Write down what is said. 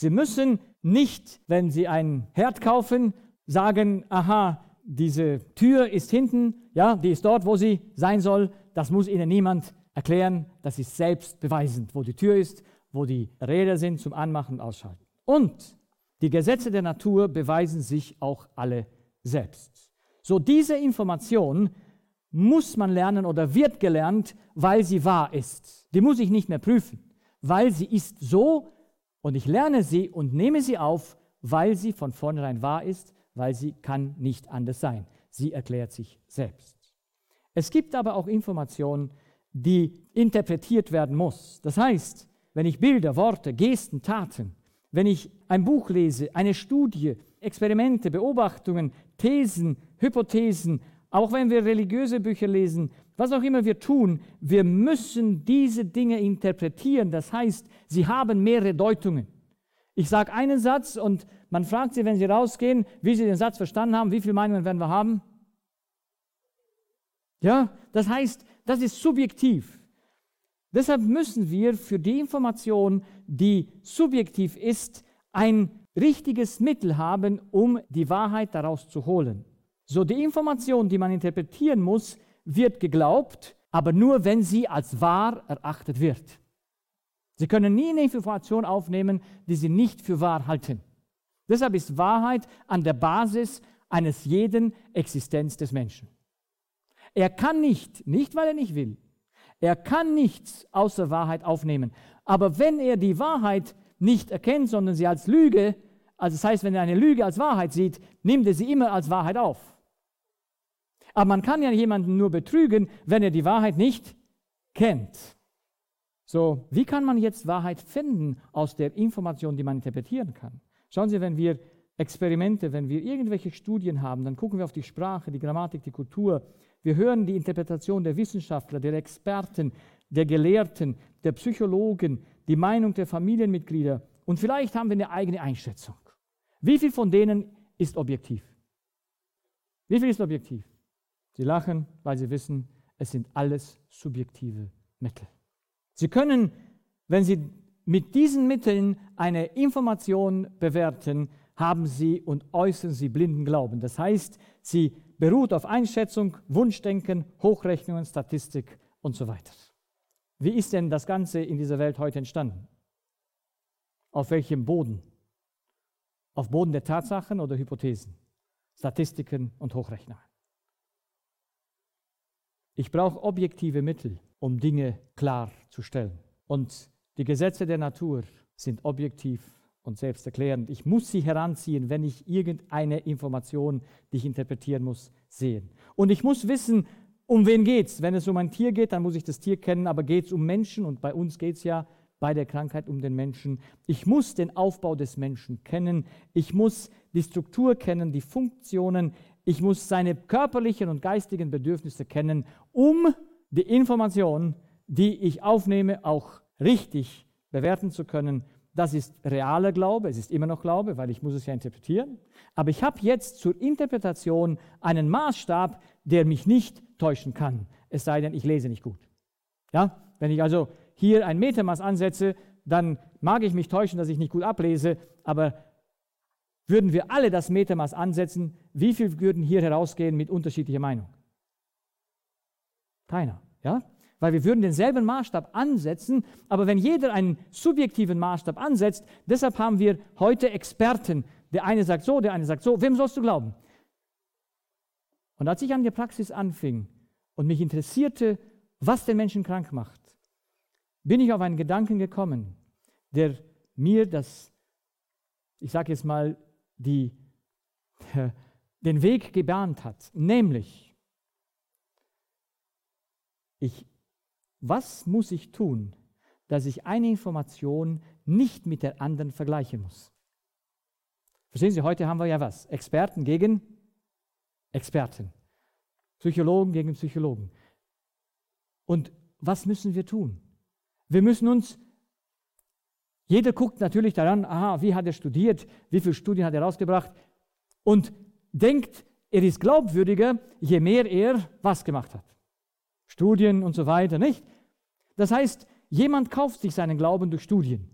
Sie müssen nicht, wenn Sie einen Herd kaufen, sagen, aha, diese Tür ist hinten, ja, die ist dort, wo sie sein soll. Das muss Ihnen niemand erklären. Das ist selbstbeweisend, wo die Tür ist, wo die Räder sind zum Anmachen und Ausschalten. Und die Gesetze der Natur beweisen sich auch alle selbst. So, diese Information muss man lernen oder wird gelernt, weil sie wahr ist. Die muss ich nicht mehr prüfen, weil sie ist so und ich lerne sie und nehme sie auf, weil sie von vornherein wahr ist, weil sie kann nicht anders sein. Sie erklärt sich selbst. Es gibt aber auch Informationen, die interpretiert werden muss. Das heißt, wenn ich Bilder, Worte, Gesten, Taten, wenn ich ein Buch lese, eine Studie, Experimente, Beobachtungen, Thesen, Hypothesen, auch wenn wir religiöse Bücher lesen, was auch immer wir tun, wir müssen diese Dinge interpretieren. Das heißt, sie haben mehrere Deutungen. Ich sage einen Satz und man fragt Sie, wenn Sie rausgehen, wie Sie den Satz verstanden haben, wie viele Meinungen werden wir haben? Ja, das heißt, das ist subjektiv. Deshalb müssen wir für die Information, die subjektiv ist, ein richtiges Mittel haben, um die Wahrheit daraus zu holen. So, die Information, die man interpretieren muss, wird geglaubt, aber nur, wenn sie als wahr erachtet wird. Sie können nie eine Information aufnehmen, die Sie nicht für wahr halten. Deshalb ist Wahrheit an der Basis eines jeden Existenz des Menschen. Er kann nicht weil er nicht will, er kann nichts außer Wahrheit aufnehmen. Aber wenn er die Wahrheit nicht erkennt, sondern sie als Lüge, also das heißt, wenn er eine Lüge als Wahrheit sieht, nimmt er sie immer als Wahrheit auf. Aber man kann ja jemanden nur betrügen, wenn er die Wahrheit nicht kennt. So, wie kann man jetzt Wahrheit finden aus der Information, die man interpretieren kann? Schauen Sie, wenn wir Experimente, wenn wir irgendwelche Studien haben, dann gucken wir auf die Sprache, die Grammatik, die Kultur. Wir hören die Interpretation der Wissenschaftler, der Experten, der Gelehrten, der Psychologen, die Meinung der Familienmitglieder und vielleicht haben wir eine eigene Einschätzung. Wie viel von denen ist objektiv? Wie viel ist objektiv? Sie lachen, weil sie wissen, es sind alles subjektive Mittel. Sie können, wenn Sie mit diesen Mitteln eine Information bewerten, haben Sie und äußern Sie blinden Glauben. Das heißt, sie beruht auf Einschätzung, Wunschdenken, Hochrechnungen, Statistik und so weiter. Wie ist denn das Ganze in dieser Welt heute entstanden? Auf welchem Boden? Auf Boden der Tatsachen oder Hypothesen, Statistiken und Hochrechnungen? Ich brauche objektive Mittel, um Dinge klarzustellen. Und die Gesetze der Natur sind objektiv und selbsterklärend. Ich muss sie heranziehen, wenn ich irgendeine Information, die ich interpretieren muss, sehe. Und ich muss wissen, um wen geht es. Wenn es um ein Tier geht, dann muss ich das Tier kennen, aber geht es um Menschen, und bei uns geht es ja bei der Krankheit um den Menschen. Ich muss den Aufbau des Menschen kennen, ich muss die Struktur kennen, die Funktionen, ich muss seine körperlichen und geistigen Bedürfnisse kennen, um die Information, die ich aufnehme, auch richtig bewerten zu können. Das ist realer Glaube, es ist immer noch Glaube, weil ich muss es ja interpretieren. Aber ich habe jetzt zur Interpretation einen Maßstab, der mich nicht täuschen kann, es sei denn, ich lese nicht gut. Ja? Wenn ich also hier ein Metermaß ansetze, dann mag ich mich täuschen, dass ich nicht gut ablese, aber würden wir alle das Metermaß ansetzen, wie viel würden hier herausgehen mit unterschiedlicher Meinung? Keiner, ja? Weil wir würden denselben Maßstab ansetzen, aber wenn jeder einen subjektiven Maßstab ansetzt, deshalb haben wir heute Experten. Der eine sagt so, der eine sagt so. Wem sollst du glauben? Und als ich an der Praxis anfing und mich interessierte, was den Menschen krank macht, bin ich auf einen Gedanken gekommen, der mir ich sage jetzt mal, den Weg gebahnt hat. Nämlich, was muss ich tun, dass ich eine Information nicht mit der anderen vergleichen muss? Verstehen Sie, heute haben wir ja was? Experten gegen Experten. Psychologen gegen Psychologen. Und was müssen wir tun? Wir müssen uns, jeder guckt natürlich daran, aha, wie hat er studiert, wie viele Studien hat er rausgebracht und denkt, er ist glaubwürdiger, je mehr er was gemacht hat. Studien und so weiter, nicht? Das heißt, jemand kauft sich seinen Glauben durch Studien.